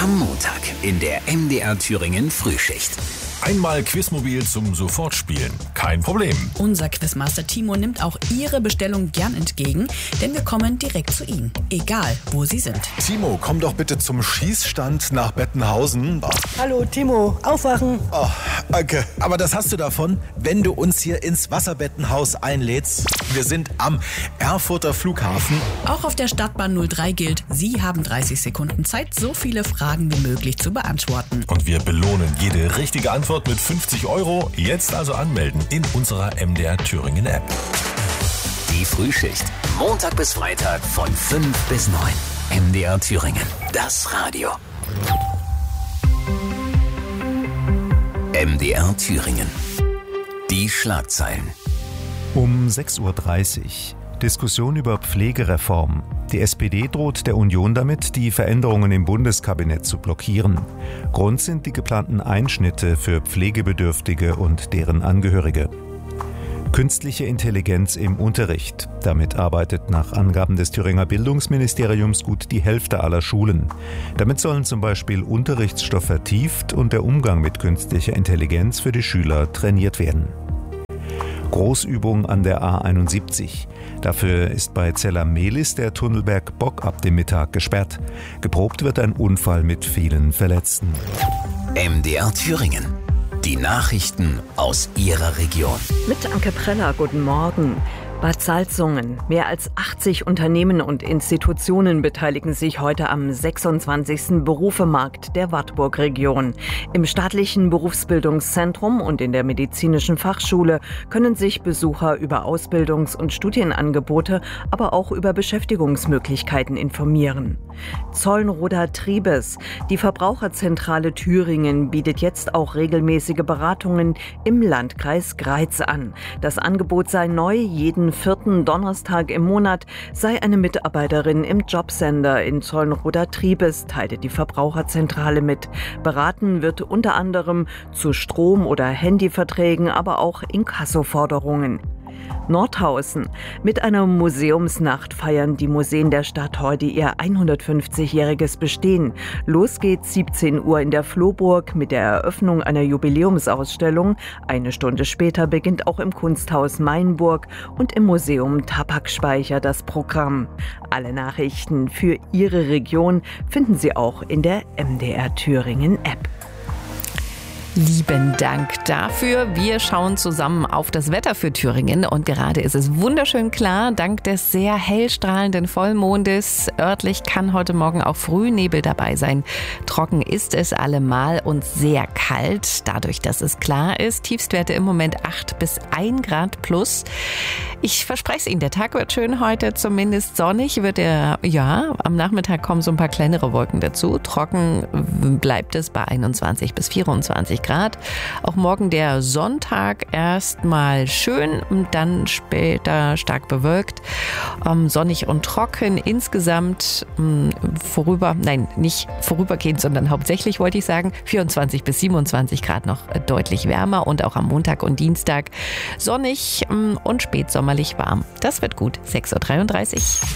Am Montag in der MDR Thüringen Frühschicht. Einmal Quizmobil zum Sofortspielen. Kein Problem. Unser Quizmaster Timo nimmt auch Ihre Bestellung gern entgegen, denn wir kommen direkt zu Ihnen, egal wo Sie sind. Timo, komm doch bitte zum Schießstand nach Bettenhausen. Hallo Timo, aufwachen. Oh, danke. Aber das hast du davon, wenn du uns hier ins Wasserbettenhaus einlädst. Wir sind am Erfurter Flughafen. Auch auf der Stadtbahn 03 gilt, Sie haben 30 Sekunden Zeit, so viele Fragen wie möglich zu beantworten. Und wir belohnen jede richtige Antwort mit 50 €. Jetzt also anmelden in unserer MDR Thüringen App. Die Frühschicht. Montag bis Freitag von 5 bis 9. MDR Thüringen. Das Radio. MDR Thüringen. Die Schlagzeilen. Um 6:30 Uhr. Diskussion über Pflegereform. Die SPD droht der Union damit, die Veränderungen im Bundeskabinett zu blockieren. Grund sind die geplanten Einschnitte für Pflegebedürftige und deren Angehörige. Künstliche Intelligenz im Unterricht. Damit arbeitet nach Angaben des Thüringer Bildungsministeriums gut die Hälfte aller Schulen. Damit sollen zum Beispiel Unterrichtsstoff vertieft und der Umgang mit künstlicher Intelligenz für die Schüler trainiert werden. Großübung an der A71. Dafür ist bei Zella-Mehlis der Tunnelberg Bock ab dem Mittag gesperrt. Geprobt wird ein Unfall mit vielen Verletzten. MDR Thüringen. Die Nachrichten aus Ihrer Region. Mit Anke Preller, guten Morgen. Bad Salzungen. Mehr als 80 Unternehmen und Institutionen beteiligen sich heute am 26. Berufemarkt der Wartburg-Region. Im staatlichen Berufsbildungszentrum und in der medizinischen Fachschule können sich Besucher über Ausbildungs- und Studienangebote, aber auch über Beschäftigungsmöglichkeiten informieren. Zollenroda-Triebes. Die Verbraucherzentrale Thüringen bietet jetzt auch regelmäßige Beratungen im Landkreis Greiz an. Das Angebot sei neu, jeden 4. Donnerstag im Monat sei eine Mitarbeiterin im Jobcenter in Zollenroda-Triebes, teilte die Verbraucherzentrale mit. Beraten wird unter anderem zu Strom- oder Handyverträgen, aber auch Inkassoforderungen. Nordhausen. Mit einer Museumsnacht feiern die Museen der Stadt heute ihr 150-jähriges Bestehen. Los geht's 17 Uhr in der Flohburg mit der Eröffnung einer Jubiläumsausstellung. Eine Stunde später beginnt auch im Kunsthaus Mainburg und im Museum Tabakspeicher das Programm. Alle Nachrichten für Ihre Region finden Sie auch in der MDR Thüringen App. Lieben Dank dafür. Wir schauen zusammen auf das Wetter für Thüringen und gerade ist es wunderschön klar, dank des sehr hellstrahlenden Vollmondes. Örtlich kann heute Morgen auch Frühnebel dabei sein. Trocken ist es allemal und sehr kalt, dadurch, dass es klar ist. Tiefstwerte im Moment 8 bis 1 Grad plus. Ich verspreche es Ihnen, der Tag wird schön heute, zumindest sonnig wird er, ja, am Nachmittag kommen so ein paar kleinere Wolken dazu. Trocken bleibt es bei 21 bis 24 Grad. Auch morgen der Sonntag erstmal schön und dann später stark bewölkt. Sonnig und trocken insgesamt nicht vorübergehend, sondern hauptsächlich wollte ich sagen, 24 bis 27 Grad noch deutlich wärmer und auch am Montag und Dienstag sonnig und spätsommerlich warm. Das wird gut. 6:33 Uhr.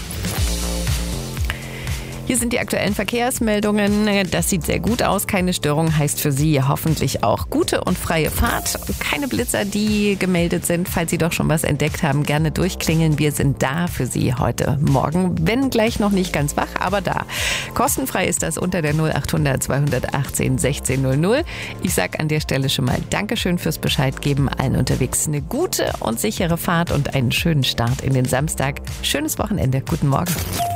Hier sind die aktuellen Verkehrsmeldungen. Das sieht sehr gut aus. Keine Störung heißt für Sie hoffentlich auch gute und freie Fahrt. Keine Blitzer, die gemeldet sind. Falls Sie doch schon was entdeckt haben, gerne durchklingeln. Wir sind da für Sie heute Morgen. Wenn gleich noch nicht ganz wach, aber da. Kostenfrei ist das unter der 0800 218 1600. Ich sage an der Stelle schon mal Dankeschön fürs Bescheid geben. Allen unterwegs eine gute und sichere Fahrt und einen schönen Start in den Samstag. Schönes Wochenende. Guten Morgen.